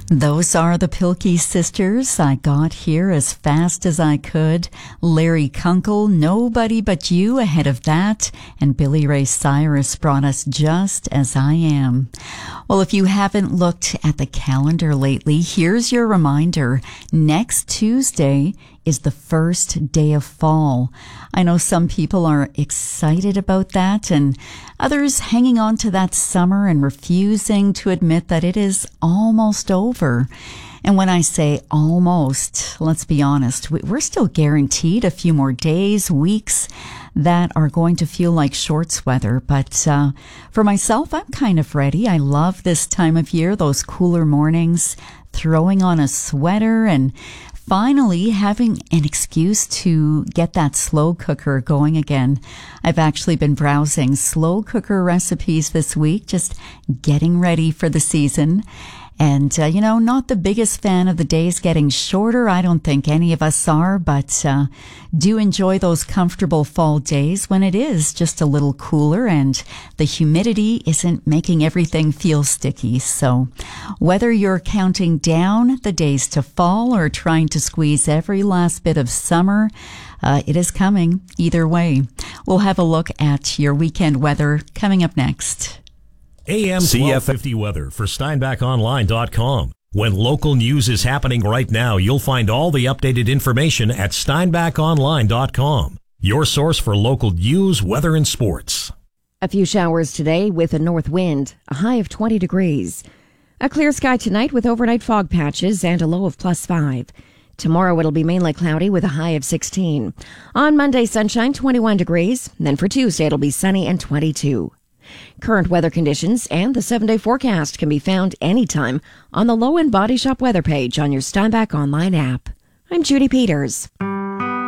Those are the Pilkey Sisters. I got here as fast as I could. Larry Kunkel, Nobody But You ahead of that. And Billy Ray Cyrus brought us Just As I Am. Well, if you haven't looked at the calendar lately, here's your reminder. Next Tuesday is the first day of fall. I know some people are excited about that and others hanging on to that summer and refusing to admit that it is almost over. And when I say almost, let's be honest, we're still guaranteed a few more days, weeks that are going to feel like shorts weather. But for myself, I'm kind of ready. I love this time of year, those cooler mornings, throwing on a sweater and finally having an excuse to get that slow cooker going again. I've actually been browsing slow cooker recipes this week, just getting ready for the season. And, not the biggest fan of the days getting shorter. I don't think any of us are, but do enjoy those comfortable fall days when it is just a little cooler and the humidity isn't making everything feel sticky. So whether you're counting down the days to fall or trying to squeeze every last bit of summer, it is coming either way. We'll have a look at your weekend weather coming up next. AM 1250 weather for SteinbachOnline.com. When local news is happening right now, you'll find all the updated information at SteinbachOnline.com. Your source for local news, weather, and sports. A few showers today with a north wind, a high of 20 degrees. A clear sky tonight with overnight fog patches and a low of +5. Tomorrow it'll be mainly cloudy with a high of 16. On Monday, sunshine, 21 degrees. Then for Tuesday, it'll be sunny and 22. Current weather conditions and the 7-day forecast can be found anytime on the Low End Body Shop weather page on your Steinbach Online app. I'm Judy Peters.